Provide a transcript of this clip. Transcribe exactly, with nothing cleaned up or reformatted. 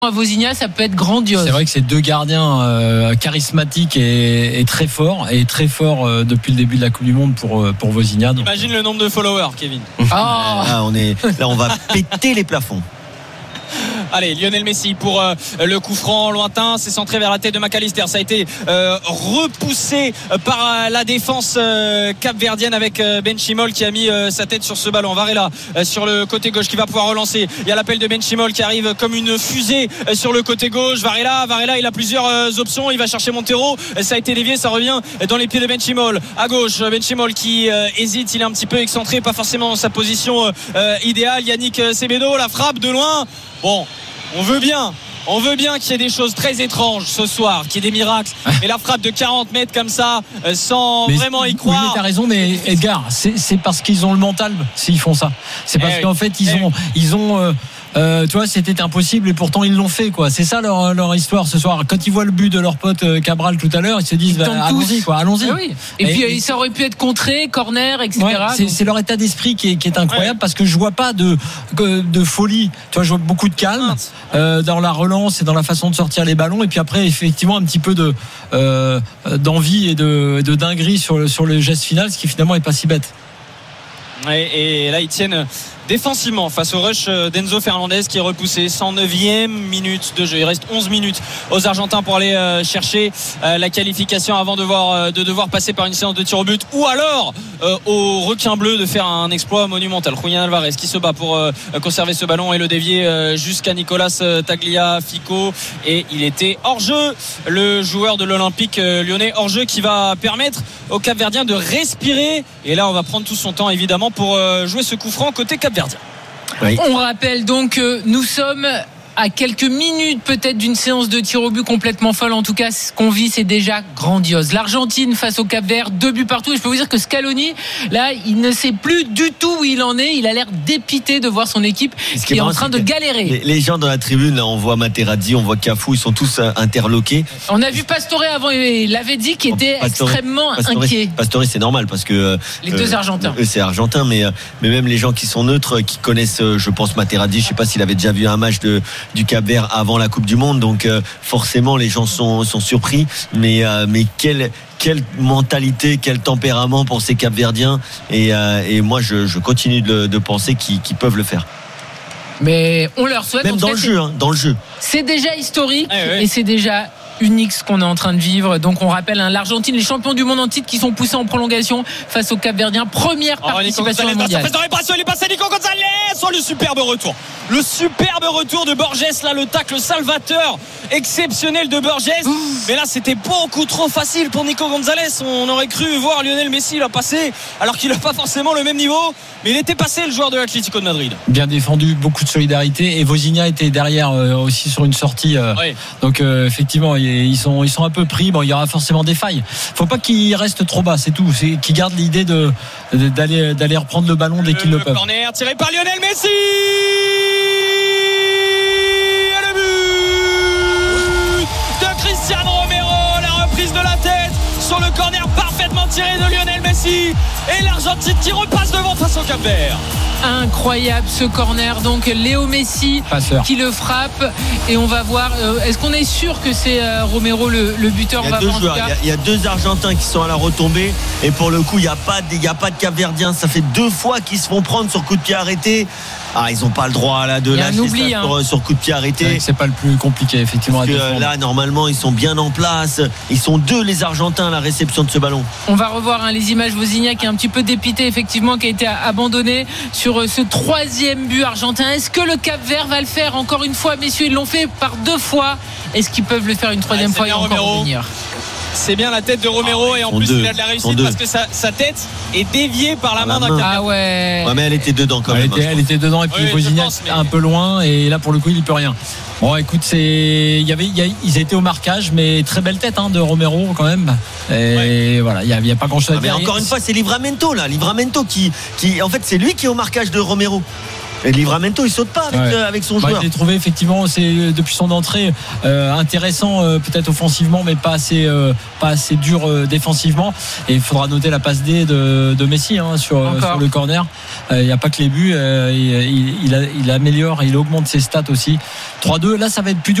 à Vozinha, ça peut être grandiose. C'est vrai que c'est deux gardiens euh, charismatiques et, et très forts, et très forts euh, depuis le début de la Coupe du Monde pour, euh, pour Vozinha. Donc... Imagine le nombre de followers, Kevin. Oh. Là, on est, là, on va péter les plafonds. Allez, Lionel Messi pour euh, le coup franc lointain, c'est centré vers la tête de McAllister. Ça a été euh, repoussé par euh, la défense euh, capverdienne avec euh, Ben Chimol qui a mis euh, sa tête sur ce ballon. Varela euh, sur le côté gauche qui va pouvoir relancer. Il y a l'appel de Ben Chimol qui arrive comme une fusée euh, sur le côté gauche. Varela, Varela, il a plusieurs euh, options. Il va chercher Montero. Euh, ça a été dévié, ça revient dans les pieds de Ben Chimol. À gauche, Ben Chimol qui euh, hésite. Il est un petit peu excentré, pas forcément dans sa position euh, idéale. Yannick Semedo, la frappe de loin. Bon, on veut bien. On veut bien qu'il y ait des choses très étranges ce soir, qu'il y ait des miracles. Mais la frappe de quarante mètres comme ça, sans mais vraiment y croire. Oui, mais t'as raison, mais Edgar, c'est, c'est parce qu'ils ont le mental s'ils font ça. C'est parce eh qu'en oui. fait, ils eh ont, ils ont. Euh, Euh, tu vois, c'était impossible et pourtant ils l'ont fait, quoi. C'est ça leur, leur histoire ce soir. Quand ils voient le but de leur pote Cabral tout à l'heure, ils se disent ils bah, allons-y, quoi, allons-y. Ah oui. Et, et puis et, ça aurait pu être contré, corner, et cetera. Ouais, c'est, c'est leur état d'esprit qui est, qui est incroyable ouais. parce que je vois pas de, de folie. Tu vois, je vois beaucoup de calme euh, dans la relance et dans la façon de sortir les ballons. Et puis après, effectivement, un petit peu de euh, d'envie et de, de dinguerie sur le, sur le geste final, ce qui finalement est pas si bête. Et, et là, ils tiennent défensivement face au rush d'Enzo Fernandez qui est repoussé. cent neuvième minute de jeu. Il reste onze minutes aux Argentins pour aller euh, chercher euh, la qualification avant de devoir, euh, de devoir passer par une séance de tir au but ou alors euh, au requin bleu de faire un exploit monumental. Julián Alvarez qui se bat pour euh, conserver ce ballon et le dévier euh, jusqu'à Nicolas Tagliafico, et il était hors jeu, le joueur de l'Olympique euh, lyonnais, hors jeu, qui va permettre au Cap-Verdien de respirer. Et là on va prendre tout son temps évidemment pour euh, jouer ce coup franc côté Cap-Verdien. Oui. On rappelle donc que nous sommes à quelques minutes peut-être d'une séance de tir au but complètement folle. En tout cas, ce qu'on vit, c'est déjà grandiose. L'Argentine face au Cap-Vert, deux buts partout. Et je peux vous dire que Scaloni, là, il ne sait plus du tout où il en est. Il a l'air dépité de voir son équipe qui, qui est, est en train de galérer. Les, les gens dans la tribune, là, on voit Materazzi, on voit Cafu, ils sont tous interloqués. On a vu Pastore avant et Lavezzi qui était Pastore, extrêmement Pastore, inquiet. Pastore, c'est normal parce que les euh, deux Argentins. Eux, c'est argentin, mais mais même les gens qui sont neutres, qui connaissent, je pense, Materazzi. Je sais pas s'il avait déjà vu un match de du Cap-Vert avant la Coupe du Monde, donc euh, forcément les gens sont, sont surpris, mais, euh, mais quelle, quelle mentalité, quel tempérament pour ces Cap-Verdiens, et, euh, et moi je, je continue de, de penser qu'ils, qu'ils peuvent le faire. Mais on leur souhaite. Même dans le jeu, hein, dans le jeu. C'est déjà historique eh oui. et c'est déjà unique ce qu'on est en train de vivre. Donc on rappelle hein, l'Argentine, les champions du monde en titre qui sont poussés en prolongation face au Cap-Verdien, première oh, participation au mondial. Il est passé Nico Gonzalez, oh, le superbe retour, le superbe retour de Borges, là le tacle salvateur exceptionnel de Borges. Ouf. Mais là c'était beaucoup trop facile pour Nico Gonzalez. On aurait cru voir Lionel Messi là passer alors qu'il n'a pas forcément le même niveau, mais il était passé, le joueur de l'Atlético de Madrid. Bien défendu, beaucoup de solidarité, et Vozinha était derrière euh, aussi sur une sortie euh, oui. donc euh, effectivement il ils sont, ils sont un peu pris. Bon, il y aura forcément des failles. Faut pas qu'ils restent trop bas, c'est tout. C'est qu'ils gardent l'idée de, de, d'aller, d'aller reprendre le ballon dès le, qu'ils le, le peuvent. Corner tiré par Lionel Messi. Et le but de Cristiano Romero. La reprise de la tête sur le corner parfaitement tiré de Lionel Messi. Et l'Argentine qui repasse devant face au Cap-Vert. Incroyable ce corner, donc Léo Messi Passeur. Qui le frappe, et on va voir euh, est-ce qu'on est sûr que c'est euh, Romero le, le buteur? Il y a deux joueurs, il y a, il y a deux Argentins qui sont à la retombée, et pour le coup il n'y a pas de, il y a pas de Cap-Verdiens. Ça fait deux fois qu'ils se font prendre sur coup de pied arrêté. Ah, ils n'ont pas le droit là de lâcher oubli, ça hein. sur, sur coup de pied arrêté. C'est, c'est pas le plus compliqué effectivement. Parce à que là normalement ils sont bien en place. Ils sont deux les Argentins à la réception de ce ballon. On va revoir hein, les images. Vozinha qui est un petit peu dépité effectivement, qui a été abandonné sur ce troisième but argentin. Est-ce que le Cap-Vert va le faire encore une fois, messieurs? Ils l'ont fait par deux fois. Est-ce qu'ils peuvent le faire une troisième ah, fois et encore Romero. revenir? C'est bien la tête de Romero, ah, et en plus deux. il a de la réussite parce que sa, sa tête est déviée par la, main, main d'un Cap-Vert. Ah ouais. ouais. Mais elle était dedans quand elle même. Était, elle était dedans, et puis oui, Vozinha pense, mais... un peu loin, et là pour le coup il n'y peut rien. Bon, écoute, c'est, il y avait, il y a, ils étaient au marquage, mais très belle tête hein, de Romero quand même. Et ouais. voilà, il y a, il y a pas grand chose à ah, dire. Mais encore une fois, c'est Livramento là, Livramento qui, qui, en fait, c'est lui qui est au marquage de Romero. Et Livramento, il saute pas avec, Ouais. euh, avec son Bah, joueur. je l'ai trouvé effectivement, c'est depuis son entrée euh, intéressant, euh, peut-être offensivement, mais pas assez, euh, pas assez dur euh, défensivement. Et il faudra noter la passe D de, de Messi hein, sur, sur le corner. Il euh, n'y a pas que les buts, euh, il, il, il, il améliore, il augmente ses stats aussi. trois deux, là ça va être plus dur.